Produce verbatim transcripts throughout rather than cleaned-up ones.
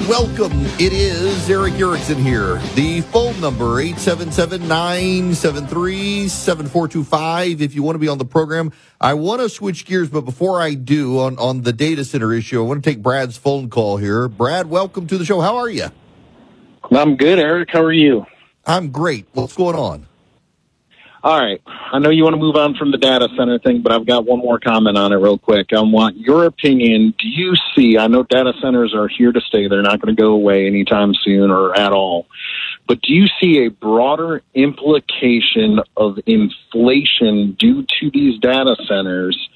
welcome. It is Eric Erickson here. The phone number, eight seven seven, nine seven three, seven four two five. If you want to be on the program, I want to switch gears, but before I do, on, on the data center issue, I want to take Brad's phone call here. Brad, welcome to the show. How are you? I'm good, Eric. How are you? I'm great. What's going on? All right. I know you want to move on from the data center thing, but I've got one more comment on it real quick. I want your opinion. Do you see, I know data centers are here to stay. They're not going to go away anytime soon or at all. But do you see a broader implication of inflation due to these data centers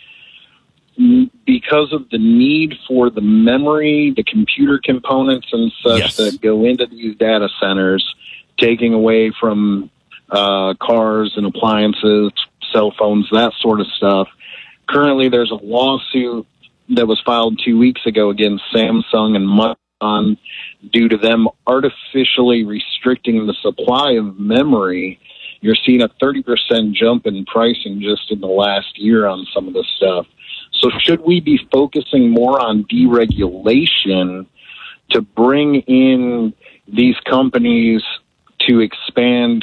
because of the need for the memory, the computer components and such Yes. that go into these data centers, taking away from uh, cars and appliances, cell phones, that sort of stuff? Currently, there's a lawsuit that was filed two weeks ago against Samsung and Micron due to them artificially restricting the supply of memory. You're seeing a thirty percent jump in pricing just in the last year on some of this stuff. So should we be focusing more on deregulation to bring in these companies to expand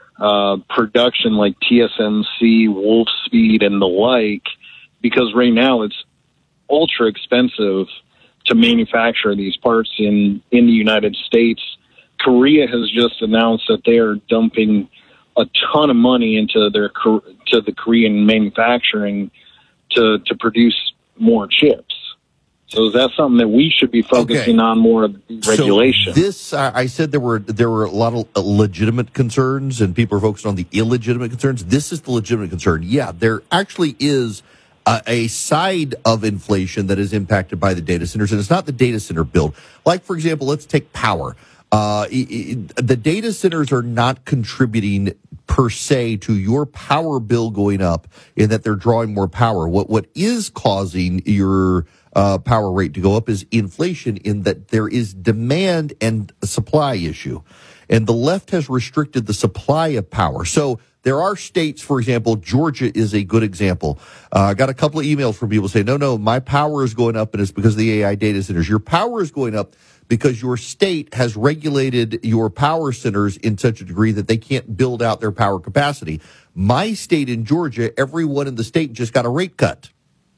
uh, production like T S M C, Wolfspeed, and the like? Because right now it's ultra expensive to manufacture these parts in, in the United States. Korea has just announced that they are dumping a ton of money into their to the Korean manufacturing to, to produce more chips. So is that something that we should be focusing Okay. on more of regulation? So this, I I said there were there were a lot of legitimate concerns, and people are focused on the illegitimate concerns. This is the legitimate concern. Yeah, there actually is a, a side of inflation that is impacted by the data centers, and it's not the data center build. Like, for example, let's take power. Uh, i- i- the data centers are not contributing per se to your power bill going up in that they're drawing more power. What what is causing your uh, power rate to go up is inflation, in that there is demand and a supply issue. And the left has restricted the supply of power. So there are states, for example, Georgia is a good example. Uh, I got a couple of emails from people saying, no, no, my power is going up and it's because of the A I data centers. Your power is going up because your state has regulated your power centers in such a degree that they can't build out their power capacity. My state in Georgia, everyone in the state just got a rate cut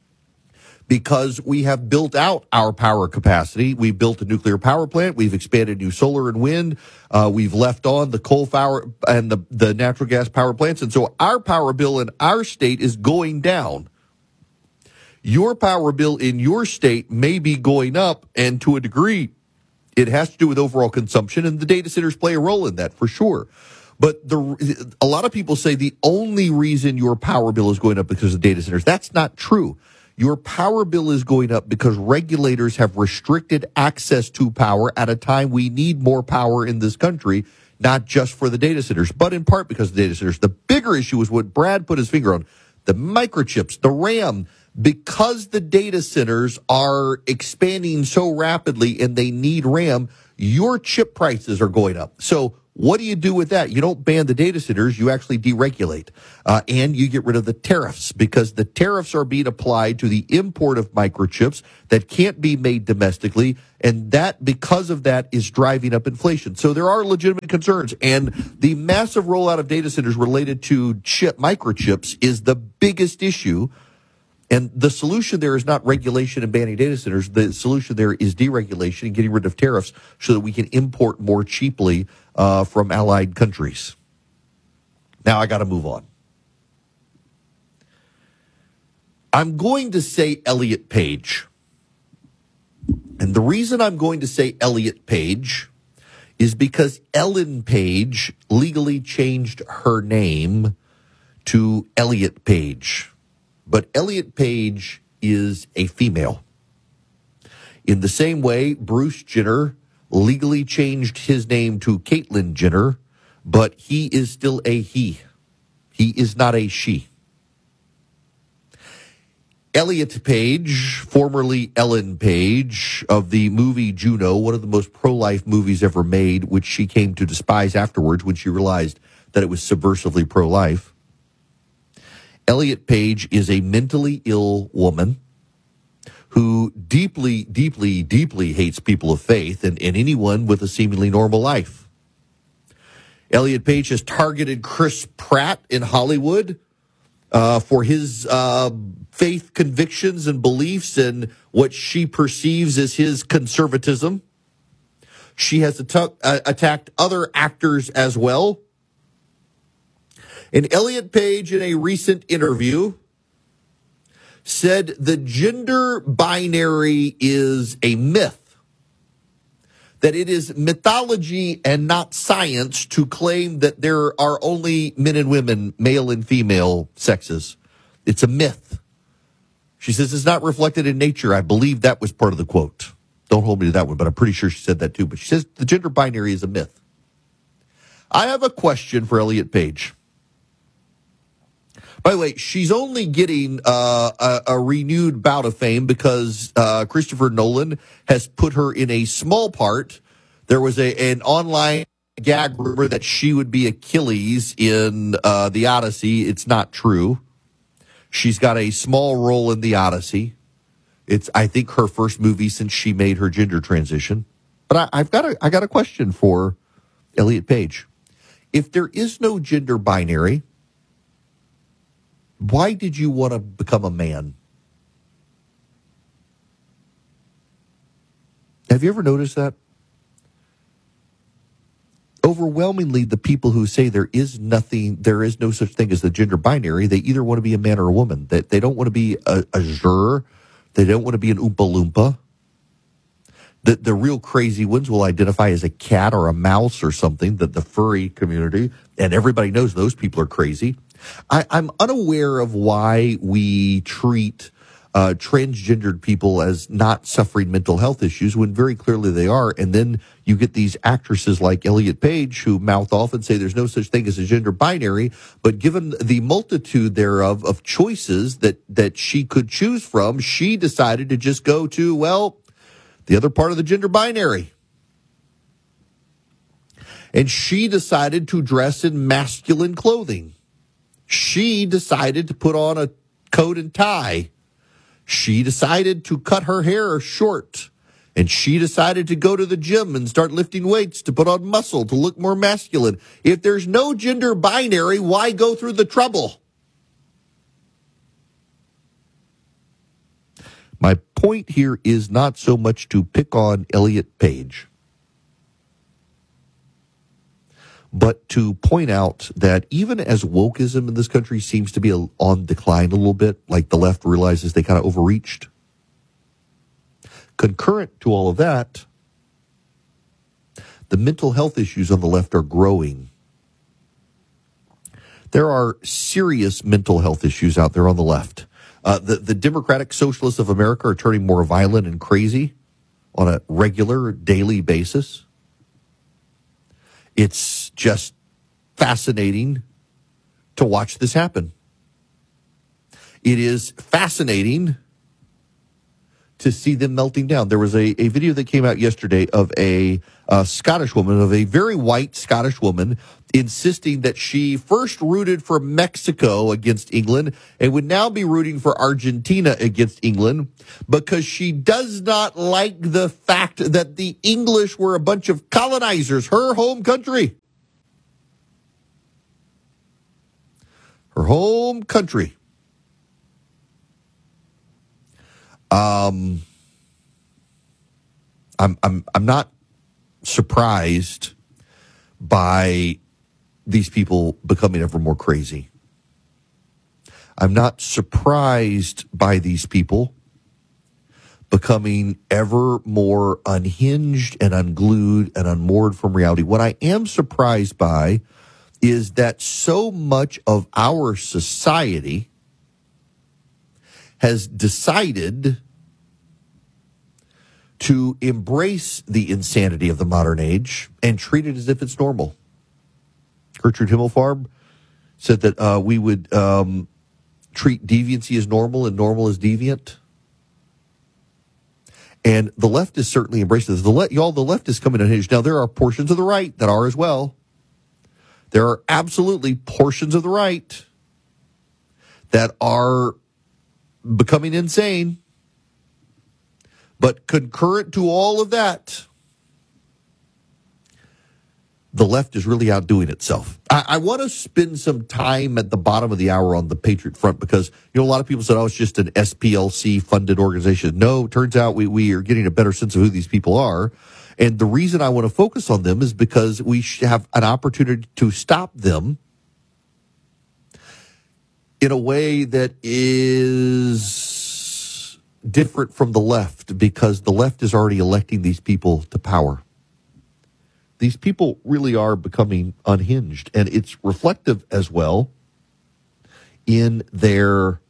because we have built out our power capacity. We built a nuclear power plant. We've expanded new solar and wind. Uh, we've left on the coal power and the, the natural gas power plants. And so our power bill in our state is going down. Your power bill in your state may be going up, and to a degree, it has to do with overall consumption, and the data centers play a role in that for sure. But the, a lot of people say the only reason your power bill is going up because of data centers. That's not true. Your power bill is going up because regulators have restricted access to power at a time we need more power in this country, not just for the data centers, but in part because of the data centers. The bigger issue is what Brad put his finger on, the microchips, the RAM. Because the data centers are expanding so rapidly and they need RAM, your chip prices are going up. So what do you do with that? You don't ban the data centers, you actually deregulate. Uh, and you get rid of the tariffs, because the tariffs are being applied to the import of microchips that can't be made domestically. And that, because of that, is driving up inflation. So there are legitimate concerns. And the massive rollout of data centers related to chip microchips is the biggest issue. And the solution there is not regulation and banning data centers. The solution there is deregulation and getting rid of tariffs so that we can import more cheaply uh, from allied countries. Now I got to move on. I'm going to say Elliot Page. And the reason I'm going to say Elliot Page is because Ellen Page legally changed her name to Elliot Page. But Elliot Page is a female. In the same way, Bruce Jenner legally changed his name to Caitlyn Jenner, but he is still a he. He is not a she. Elliot Page, formerly Ellen Page, of the movie Juno, one of the most pro-life movies ever made, which she came to despise afterwards when she realized that it was subversively pro-life. Elliot Page is a mentally ill woman who deeply, deeply, deeply hates people of faith and, and anyone with a seemingly normal life. Elliot Page has targeted Chris Pratt in Hollywood uh, for his uh, faith convictions and beliefs and what she perceives as his conservatism. She has atta- uh, attacked other actors as well. And Elliot Page, in a recent interview, said the gender binary is a myth, that it is mythology and not science to claim that there are only men and women, male and female sexes. It's a myth. She says it's not reflected in nature. I believe that was part of the quote. Don't hold me to that one, but I'm pretty sure she said that too. But she says the gender binary is a myth. I have a question for Elliot Page. By the way, she's only getting uh, a, a renewed bout of fame because uh, Christopher Nolan has put her in a small part. There was a an online gag rumor that she would be Achilles in uh, the Odyssey. It's not true. She's got a small role in the Odyssey. It's, I think, her first movie since she made her gender transition. But I, I've got a I got a question for Elliot Page. If there is no gender binary, why did you want to become a man? Have you ever noticed that? Overwhelmingly, the people who say there is nothing, there is no such thing as the gender binary, they either want to be a man or a woman. They, they don't want to be a, a jur. They don't want to be an Oompa Loompa. The, the real crazy ones will identify as a cat or a mouse or something, the, the furry community, and everybody knows those people are crazy. I, I'm unaware of why we treat uh, transgendered people as not suffering mental health issues when very clearly they are. And then you get these actresses like Elliot Page who mouth off and say there's no such thing as a gender binary. But given the multitude thereof of choices that, that she could choose from, she decided to just go to, well, the other part of the gender binary. And she decided to dress in masculine clothing. She decided to put on a coat and tie. She decided to cut her hair short. And she decided to go to the gym and start lifting weights to put on muscle, to look more masculine. If there's no gender binary, why go through the trouble? My point here is not so much to pick on Elliot Page, but to point out that even as wokeism in this country seems to be on decline a little bit, like the left realizes they kind of overreached, concurrent to all of that, the mental health issues on the left are growing. There are serious mental health issues out there on the left. Uh, the, the Democratic Socialists of America are turning more violent and crazy on a regular, daily basis. It's just fascinating to watch this happen. It is fascinating to see them melting down. There was a, a video that came out yesterday of a, a Scottish woman, of a very white Scottish woman, insisting that she first rooted for Mexico against England and would now be rooting for Argentina against England because she does not like the fact that the English were a bunch of colonizers, her home country. Her home country. Um, I'm I'm I'm not surprised by these people becoming ever more crazy. I'm not surprised by these people becoming ever more unhinged and unglued and unmoored from reality. What I am surprised by is that so much of our society has decided to embrace the insanity of the modern age and treat it as if it's normal. Gertrude Himmelfarb said that uh, we would um, treat deviancy as normal and normal as deviant. And the left is certainly embracing this. The le- y'all, the left is coming unhinged. Now, there are portions of the right that are as well. There are absolutely portions of the right that are becoming insane. But concurrent to all of that, the left is really outdoing itself. I, I want to spend some time at the bottom of the hour on the Patriot Front because, you know, a lot of people said, oh, it's just an S P L C-funded organization. No, turns out we, we are getting a better sense of who these people are. And the reason I want to focus on them is because we have an opportunity to stop them in a way that is different from the left, because the left is already electing these people to power. These people really are becoming unhinged, and it's reflective as well in their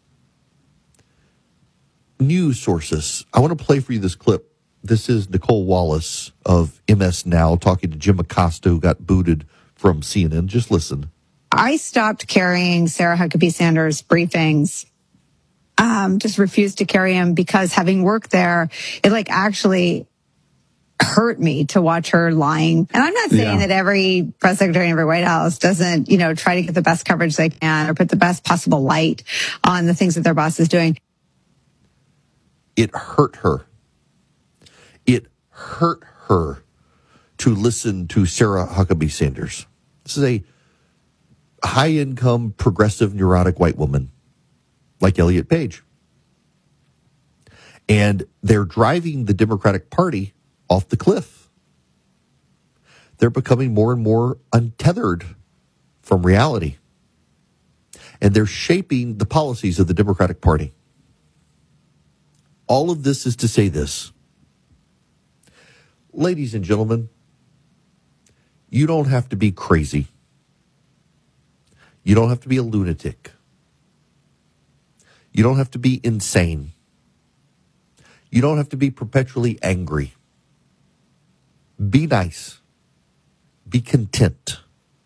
news sources. I want to play for you this clip. This is Nicole Wallace of M S Now talking to Jim Acosta, who got booted from C N N. Just listen. I stopped carrying Sarah Huckabee Sanders' briefings. Um, just refused to carry them because having worked there, it like actually hurt me to watch her lying. And I'm not saying yeah. that every press secretary in every White House doesn't, you know, try to get the best coverage they can or put the best possible light on the things that their boss is doing. It hurt her. It hurt her to listen to Sarah Huckabee Sanders. This is a high-income, progressive, neurotic white woman like Elliot Page. And they're driving the Democratic Party off the cliff. They're becoming more and more untethered from reality. And they're shaping the policies of the Democratic Party. All of this is to say this. Ladies and gentlemen, you don't have to be crazy. You don't have to be a lunatic. You don't have to be insane. You don't have to be perpetually angry. Be nice. Be content.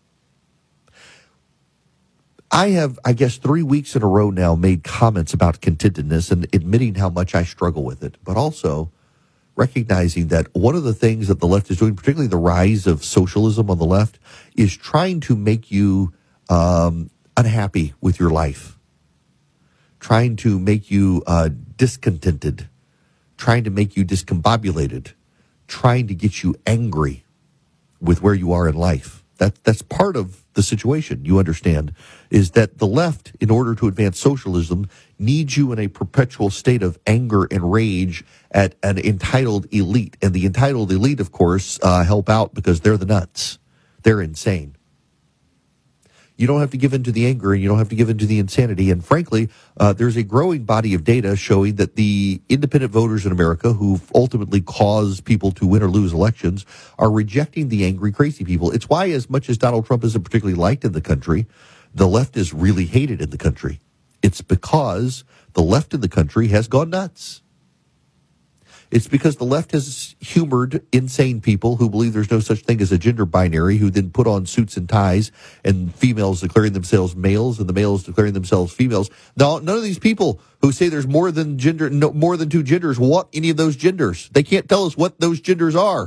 I have, I guess, three weeks in a row now made comments about contentedness and admitting how much I struggle with it, but also recognizing that one of the things that the left is doing, particularly the rise of socialism on the left, is trying to make you um, unhappy with your life, trying to make you uh, discontented, trying to make you discombobulated, trying to get you angry with where you are in life. That, that's part of the situation, you understand, is that the left, in order to advance socialism, needs you in a perpetual state of anger and rage at an entitled elite. And the entitled elite, of course, uh, help out because they're the nuts. They're insane. You don't have to give in to the anger, and you don't have to give in to the insanity. And frankly, uh, there's a growing body of data showing that the independent voters in America who ultimately cause people to win or lose elections are rejecting the angry, crazy people. It's why, as much as Donald Trump isn't particularly liked in the country, the left is really hated in the country. It's because the left in the country has gone nuts. It's because the left has humored insane people who believe there's no such thing as a gender binary, who then put on suits and ties, and females declaring themselves males and the males declaring themselves females. Now, none of these people who say there's more than gender, no, more than two genders, want any of those genders. They can't tell us what those genders are.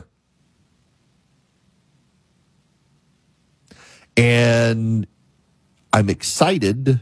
And I'm excited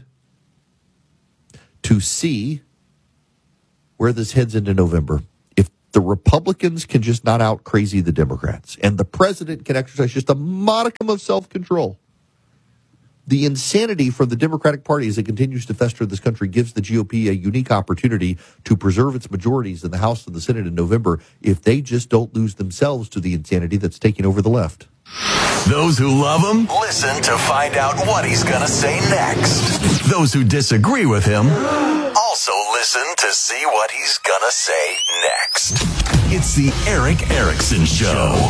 to see where this heads into November. The Republicans can just not out crazy the Democrats, and the president can exercise just a modicum of self-control. The insanity from the Democratic Party as it continues to fester in this country gives the G O P a unique opportunity to preserve its majorities in the House and the Senate in November if they just don't lose themselves to the insanity that's taking over the left. Those who love him, listen to find out what he's going to say next. Those who disagree with him, also listen to see what he's going to say next. It's the Erick Erickson Show.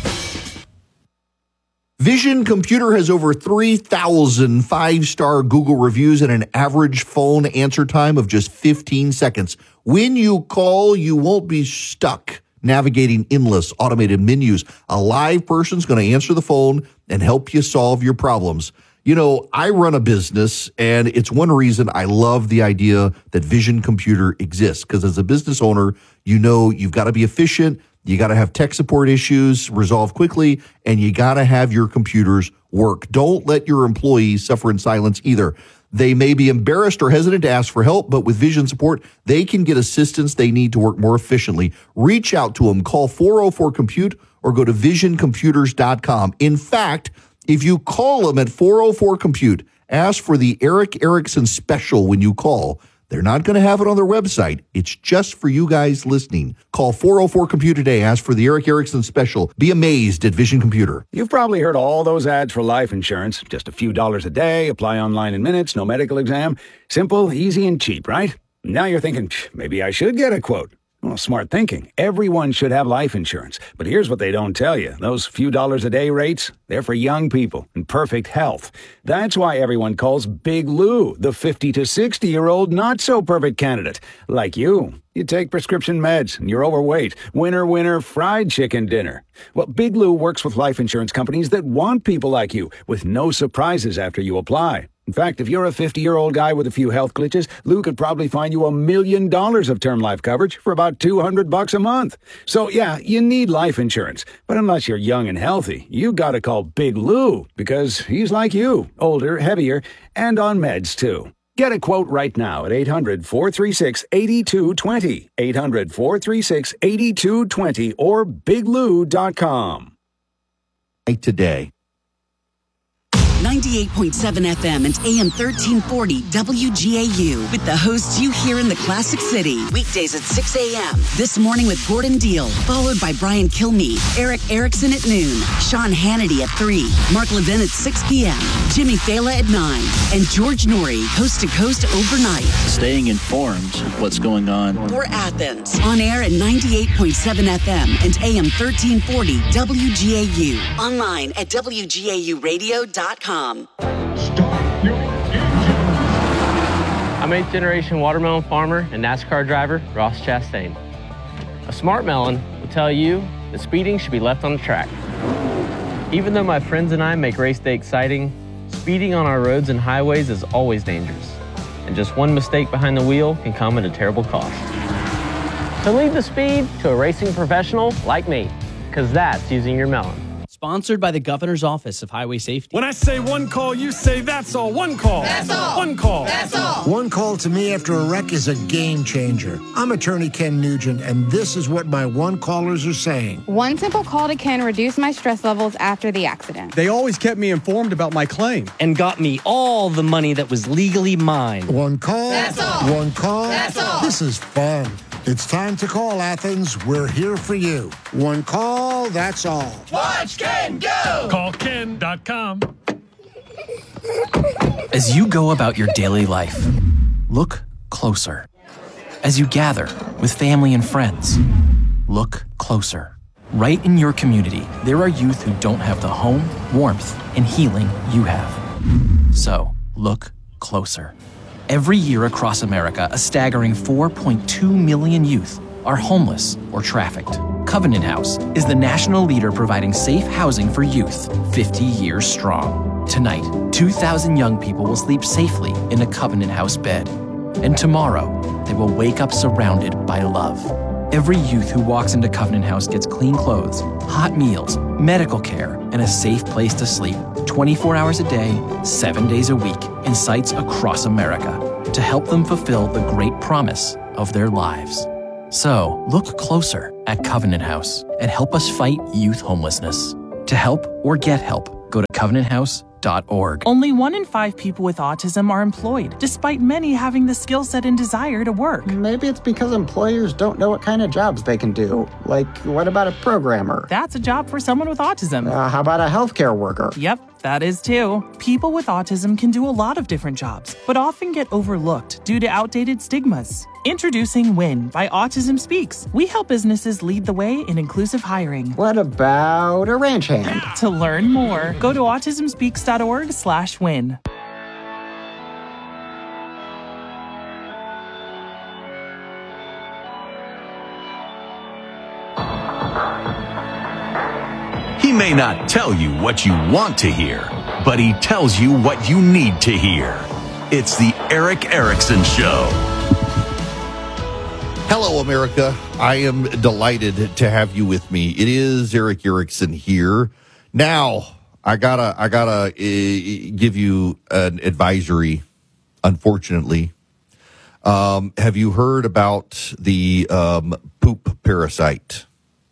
Vision Computer has over three thousand five-star Google reviews and an average phone answer time of just fifteen seconds. When you call, you won't be stuck navigating endless automated menus. A live person's going to answer the phone and help you solve your problems. You know, I run a business, and it's one reason I love the idea that Vision Computer exists, because as a business owner, you know you've got to be efficient, you got to have tech support issues resolved quickly, and you got to have your computers work. Don't let your employees suffer in silence either. They may be embarrassed or hesitant to ask for help, but with vision support, they can get assistance they need to work more efficiently. Reach out to them. Call four oh four compute or go to vision computers dot com. In fact, if you call them at four oh four compute, ask for the Eric Erickson special when you call. They're not going to have it on their website. It's just for you guys listening. Call four oh four compute today. Ask for the Eric Erickson special. Be amazed at Vision Computer. You've probably heard all those ads for life insurance. Just a few dollars a day, apply online in minutes, no medical exam. Simple, easy, and cheap, right? Now you're thinking, maybe I should get a quote. Well, smart thinking. Everyone should have life insurance. But here's what they don't tell you. Those few dollars a day rates, they're for young people in perfect health. That's why everyone calls Big Lou the fifty to sixty-year-old not-so-perfect candidate. Like you. You take prescription meds and you're overweight. Winner, winner, fried chicken dinner. Well, Big Lou works with life insurance companies that want people like you with no surprises after you apply. In fact, if you're a fifty-year-old guy with a few health glitches, Lou could probably find you a million dollars of term life coverage for about two hundred bucks a month. So, yeah, you need life insurance. But unless you're young and healthy, you gotta call Big Lou because he's like you, older, heavier, and on meds, too. Get a quote right now at eight hundred, four three six, eight two two zero, eight hundred, four three six, eight two two zero, or big lou dot com. Today. ninety-eight point seven F M and A M thirteen forty W G A U with the hosts you hear in the Classic City. Weekdays at six a.m. This morning with Gordon Deal, followed by Brian Kilmeade, Eric Erickson at noon, Sean Hannity at three, Mark Levin at six p.m., Jimmy Fallon at nine, and George Norrie, coast to coast overnight. Staying informed of what's going on. For Athens, on air at ninety-eight point seven F M and A M thirteen forty W G A U. Online at W G A U radio dot com. I'm eighth generation watermelon farmer and NASCAR driver Ross Chastain. A smart melon will tell you that speeding should be left on the track. Even though my friends and I make race day exciting, speeding on our roads and highways is always dangerous. And just one mistake behind the wheel can come at a terrible cost. So leave the speed to a racing professional like me, because that's using your melon. Sponsored by the Governor's Office of Highway Safety. When I say one call, you say that's all. One call. That's all. One call. That's all. One call to me after a wreck is a game changer. I'm attorney Ken Nugent, and this is what my one callers are saying. One simple call to Ken reduced my stress levels after the accident. They always kept me informed about my claim. And got me all the money that was legally mine. One call. That's all. One call. That's all. This is fun. It's time to call, Athens. We're here for you. One call, that's all. Watch Ken go! Call ken dot com. As you go about your daily life, look closer. As you gather with family and friends, look closer. Right in your community, there are youth who don't have the home, warmth, and healing you have. So, look closer. Every year across America, a staggering four point two million youth are homeless or trafficked. Covenant House is the national leader providing safe housing for youth, fifty years strong. Tonight, two thousand young people will sleep safely in a Covenant House bed. And tomorrow, they will wake up surrounded by love. Every youth who walks into Covenant House gets clean clothes, hot meals, medical care, and a safe place to sleep twenty-four hours a day, seven days a week, in sites across America to help them fulfill the great promise of their lives. So, look closer at Covenant House and help us fight youth homelessness. To help or get help, go to covenant house dot org. Only one in five people with autism are employed, despite many having the skill set and desire to work. Maybe it's because employers don't know what kind of jobs they can do. Like, what about a programmer? That's a job for someone with autism. Uh, how about a healthcare worker? Yep, that is too. People with autism can do a lot of different jobs, but often get overlooked due to outdated stigmas. Introducing WIN by Autism Speaks. We help businesses lead the way in inclusive hiring. What about a ranch hand? To learn more, go to autism speaks dot org slash win. He may not tell you what you want to hear, but he tells you what you need to hear. It's the Eric Erickson Show. Hello, America. I am delighted to have you with me. It is Eric Erickson here. Now, I gotta, I gotta uh, give you an advisory unfortunately. Um, have you heard about the um, poop parasite?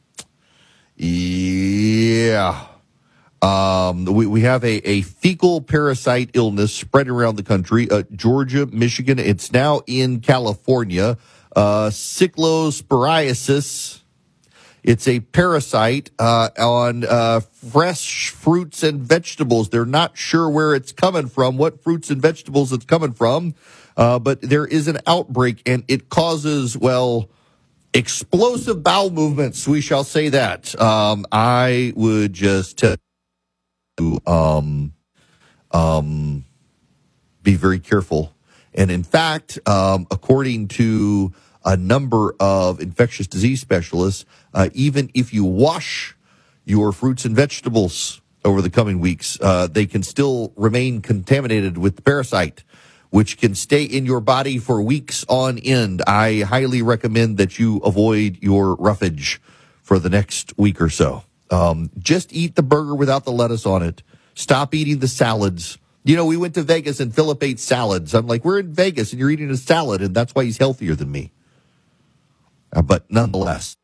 Yeah. Um, we, we have a, a fecal parasite illness spread around the country. Uh, Georgia, Michigan, it's now in California. Uh, cyclosporiasis. It's a parasite uh, on uh, fresh fruits and vegetables. They're not sure where it's coming from, what fruits and vegetables it's coming from, uh, but there is an outbreak, and it causes, well, explosive bowel movements. We shall say that. Um, I would just tell you, um, um, be very careful. And in fact, um, according to a number of infectious disease specialists, uh, even if you wash your fruits and vegetables over the coming weeks, uh, they can still remain contaminated with the parasite, which can stay in your body for weeks on end. I highly recommend that you avoid your roughage for the next week or so. Um, just eat the burger without the lettuce on it. Stop eating the salads. You know, we went to Vegas and Philip ate salads. I'm like, we're in Vegas and you're eating a salad, and that's why he's healthier than me. Uh, but nonetheless,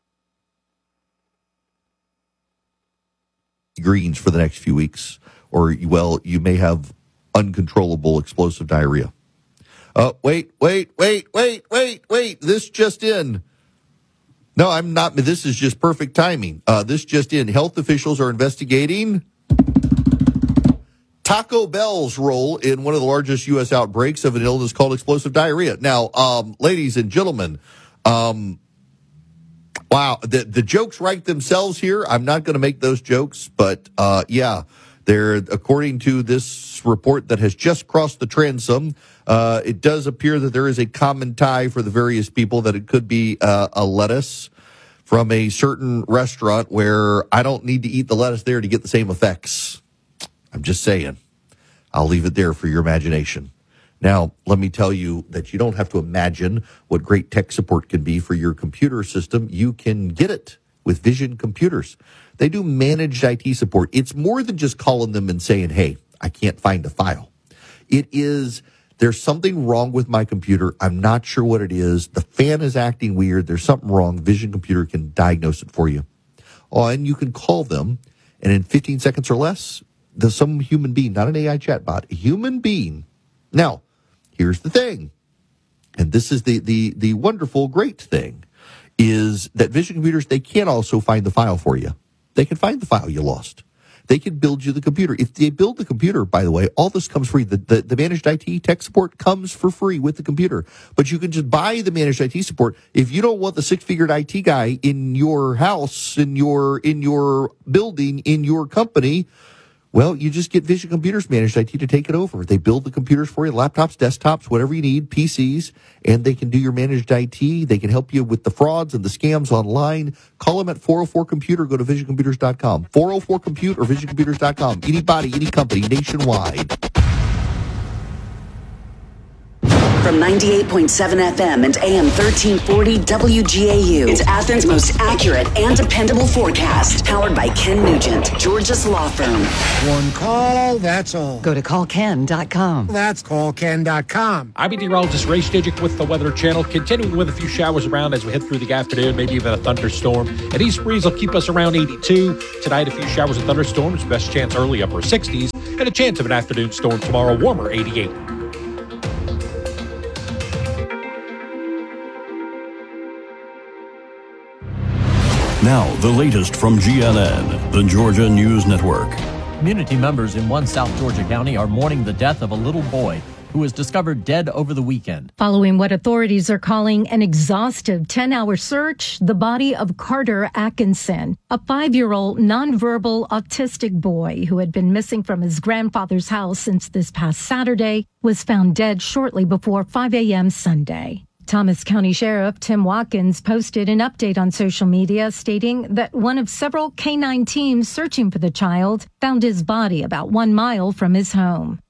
greens for the next few weeks, or, well, you may have uncontrollable explosive diarrhea. Oh, wait, wait, wait, wait, wait, wait. This just in. No, I'm not. This is just perfect timing. Uh, this just in. Health officials are investigating Taco Bell's role in one of the largest U S outbreaks of an illness called explosive diarrhea. Now, um, ladies and gentlemen, um, wow, the, the jokes write themselves here. I'm not going to make those jokes, but uh, yeah, they're, according to this report that has just crossed the transom, uh, it does appear that there is a common tie for the various people, that it could be uh, a lettuce from a certain restaurant where I don't need to eat the lettuce there to get the same effects. I'm just saying. I'll leave it there for your imagination. Now, let me tell you that you don't have to imagine what great tech support can be for your computer system. You can get it with Vision Computers. They do managed I T support. It's more than just calling them and saying, hey, I can't find a file. It is, there's something wrong with my computer. I'm not sure what it is. The fan is acting weird. There's something wrong. Vision Computer can diagnose it for you. Oh, and you can call them, and in fifteen seconds or less, there's some human being, not an A I chatbot, a human being. Now, here's the thing, and this is the, the, the wonderful, great thing, is that Vision Computers, they can also find the file for you. They can find the file you lost. They can build you the computer. If they build the computer, by the way, all this comes free. The, the, the managed I T tech support comes for free with the computer. But you can just buy the managed I T support. If you don't want the six-figured I T guy in your house, in your in your building, in your company, well, you just get Vision Computers Managed I T to take it over. They build the computers for you, laptops, desktops, whatever you need, P Cs, and they can do your managed I T. They can help you with the frauds and the scams online. Call them at four oh four computer. Go to vision computers dot com. four oh four compute or vision computers dot com. Anybody, any company, nationwide. From ninety-eight point seven F M and A M thirteen forty W G A U, it's Athens' most accurate and dependable forecast. Powered by Ken Nugent, Georgia's law firm. One call, that's all. Go to call ken dot com. That's call ken dot com. I'm meteorologist Ray Stidgick with the Weather Channel, continuing with a few showers around as we head through the afternoon, maybe even a thunderstorm. An east breeze will keep us around eighty-two. Tonight, a few showers and thunderstorms, best chance early upper sixties, and a chance of an afternoon storm tomorrow, warmer eighty-eight. Now, the latest from G N N, the Georgia News Network. Community members in one South Georgia county are mourning the death of a little boy who was discovered dead over the weekend. Following what authorities are calling an exhaustive ten-hour search, the body of Carter Atkinson, a five-year-old nonverbal autistic boy who had been missing from his grandfather's house since this past Saturday, was found dead shortly before five a.m. Sunday. Thomas County Sheriff Tim Watkins posted an update on social media stating that one of several K nine teams searching for the child found his body about one mile from his home. The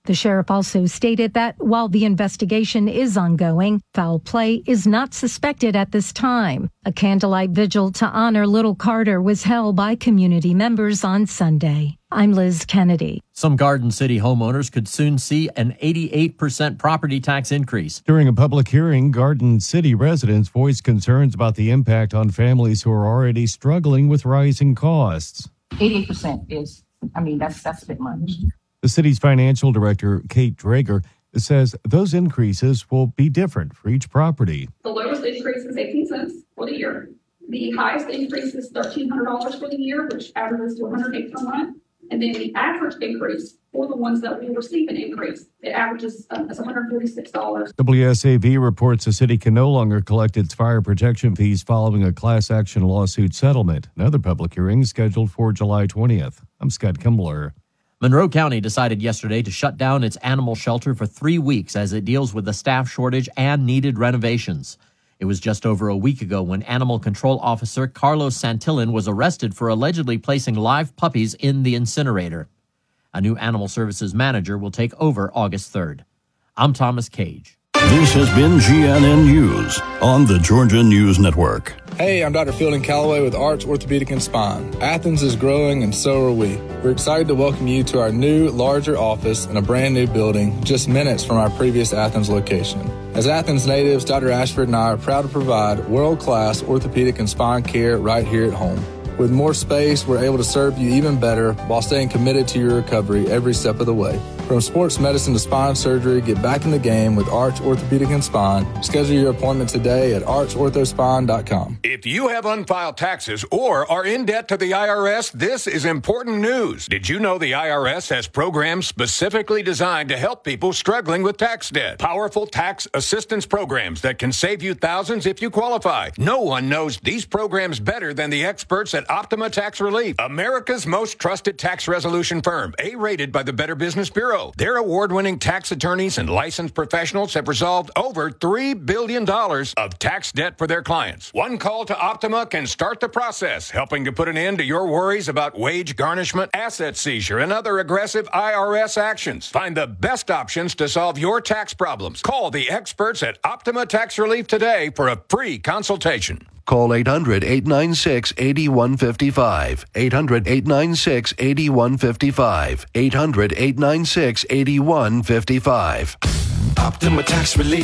The sheriff also stated that while the investigation is ongoing, foul play is not suspected at this time. A candlelight vigil to honor little Carter was held by community members on Sunday. I'm Liz Kennedy. Some Garden City homeowners could soon see an eighty-eight percent property tax increase. During a public hearing, Garden City residents voiced concerns about the impact on families who are already struggling with rising costs. eighty percent is, I mean, that's, that's a bit much. The city's financial director, Kate Drager, says those increases will be different for each property. The lowest increase is eighteen cents for the year. The highest increase is thirteen hundred dollars for the year, which averages to one hundred eight per month. And then the average increase for the ones that will receive an increase, it averages um, as one hundred forty-six dollars. W S A V reports the city can no longer collect its fire protection fees following a class action lawsuit settlement. Another public hearing scheduled for July twentieth. I'm Scott Kimbler. Monroe County decided yesterday to shut down its animal shelter for three weeks as it deals with a staff shortage and needed renovations. It was just over a week ago when animal control officer Carlos Santillan was arrested for allegedly placing live puppies in the incinerator. A new animal services manager will take over August third. I'm Thomas Cage. This has been G N N News on the Georgia News Network. Hey, I'm Doctor Fielding Calloway with Arch Orthopedic and Spine. Athens is growing and so are we. We're excited to welcome you to our new, larger office in a brand new building just minutes from our previous Athens location. As Athens natives, Doctor Ashford and I are proud to provide world-class orthopedic and spine care right here at home. With more space, we're able to serve you even better while staying committed to your recovery every step of the way. From sports medicine to spine surgery, get back in the game with Arch Orthopedic and Spine. Schedule your appointment today at arch ortho spine dot com. If you have unfiled taxes or are in debt to the I R S, this is important news. Did you know the I R S has programs specifically designed to help people struggling with tax debt? Powerful tax assistance programs that can save you thousands if you qualify. No one knows these programs better than the experts at Optima Tax Relief, America's most trusted tax resolution firm, A-rated by the Better Business Bureau. Their award-winning tax attorneys and licensed professionals have resolved over three billion dollars of tax debt for their clients. One call to Optima can start the process, helping to put an end to your worries about wage garnishment, asset seizure, and other aggressive I R S actions. Find the best options to solve your tax problems. Call the experts at Optima Tax Relief today for a free consultation. Call eight hundred, eight nine six, eight one five five. eight hundred, eight nine six, eight one five five. eight hundred, eight nine six, eight one five five. Optima Tax Relief.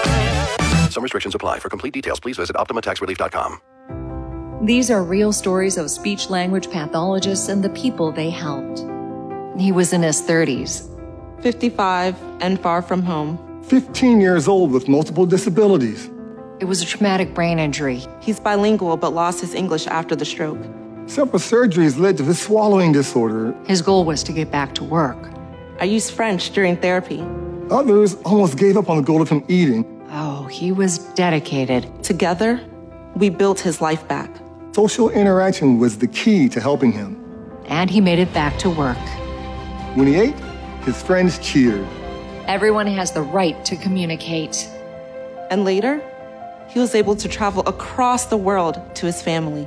Some restrictions apply. For complete details, please visit optima tax relief dot com. These are real stories of speech-language pathologists and the people they helped. He was in his thirties. fifty-five and far from home. fifteen years old with multiple disabilities. It was a traumatic brain injury. He's bilingual but lost his English after the stroke. Several surgeries led to his swallowing disorder. His goal was to get back to work. I used French during therapy. Others almost gave up on the goal of him eating. Oh, he was dedicated. Together, we built his life back. Social interaction was the key to helping him. And he made it back to work. When he ate, his friends cheered. Everyone has the right to communicate. And later, he was able to travel across the world to his family.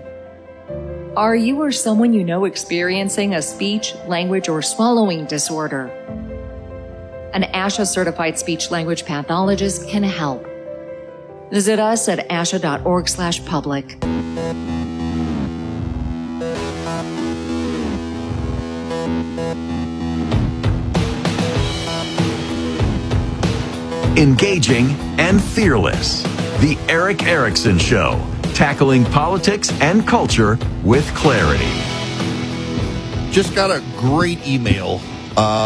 Are you or someone you know experiencing a speech, language, or swallowing disorder? An ASHA-certified speech-language pathologist can help. Visit us at asha dot org slash public. Engaging and fearless. The Eric Erickson Show, tackling politics and culture with clarity. Just got a great email. Uh,